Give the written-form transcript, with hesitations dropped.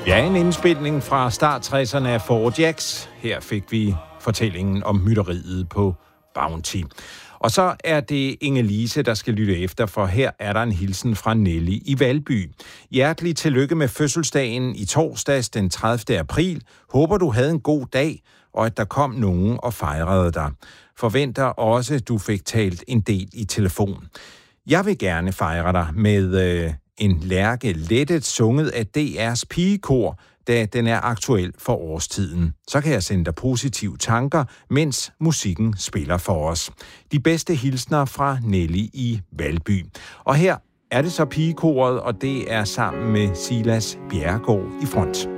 Ja, en indspilning fra start 60'erne af Four Jacks. Her fik vi fortællingen om mytteriet på Bounty. Og så er det Inge-Lise, der skal lytte efter, for her er der en hilsen fra Nelly i Valby. Hjertelig tillykke med fødselsdagen i torsdags den 30. april. Håber, du havde en god dag, og at der kom nogen og fejrede dig. Forventer også, at du fik talt en del i telefon. Jeg vil gerne fejre dig med en Lærke Lettet sunget af DR's pigekor, da den er aktuel for årstiden. Så kan jeg sende dig positive tanker, mens musikken spiller for os. De bedste hilsner fra Nelly i Valby. Og her er det så pigekoret, og det er sammen med Silas Bjerregaard i front.